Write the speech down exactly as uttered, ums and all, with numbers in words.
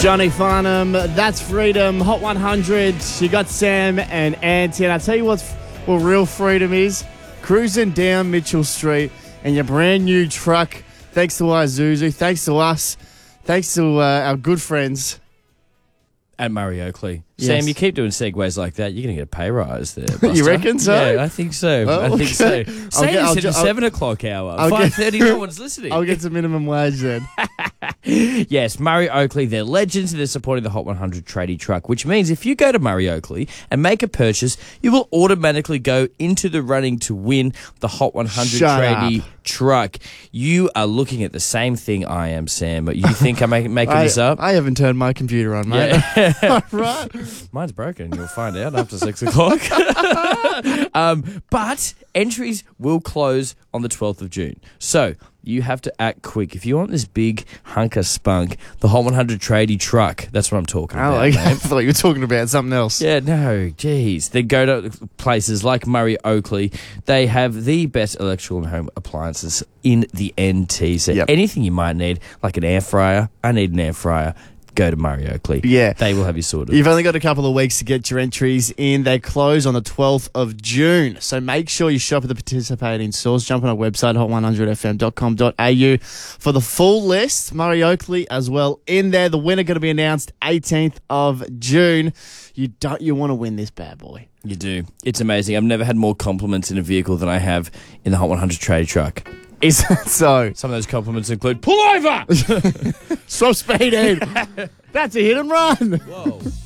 Johnny Farnham, that's Freedom, Hot one hundred. You got Sam and Auntie, and I tell you what's what real freedom is: cruising down Mitchell Street in your brand new truck. Thanks to Isuzu, thanks to us, thanks to uh, our good friends at Murray Oakley. Yes. Sam, you keep doing segues like that, you're going to get a pay rise there, Buster. You reckon so? Yeah, I think so. Oh, I think okay. so. I'll Say get- I'll this at ju- the I'll- seven o'clock hour. I'll get- five thirty, no one's listening. I'll get to minimum wage then. Yes, Murray Oakley, they're legends and they're supporting the Hot one hundred tradie truck, which means if you go to Murray Oakley and make a purchase, you will automatically go into the running to win the Hot one hundred Shut tradie up. truck. You are looking at the same thing I am, Sam. You think I'm making, making I, this up? I haven't turned my computer on, mate. Yeah. Right. Mine's broken. You'll find out after six o'clock. um, but entries will close on the twelfth of June. So you have to act quick. If you want this big hunk of spunk, the Hot one hundred tradie truck, that's what I'm talking I about. like mate. I feel like you're talking about something else. Yeah, no, geez. They go to places like Murray Oakley. They have the best electrical and home appliances in the N T. So Yep. anything you might need, like an air fryer, I need an air fryer, go to Murray Oakley. Yeah. They will have you sorted. You've only got a couple of weeks to get your entries in. They close on the twelfth of June. So make sure you shop at the participating stores. Jump on our website, hot one hundred f m dot com dot a u for the full list. Murray Oakley as well in there. The winner going to be announced eighteenth of June. You don't you want to win this bad boy. You do. It's amazing. I've never had more compliments in a vehicle than I have in the Hot one hundred trade truck. Is that so? Some of those compliments include, pull over! Stop speeding. That's a hit and run. Whoa.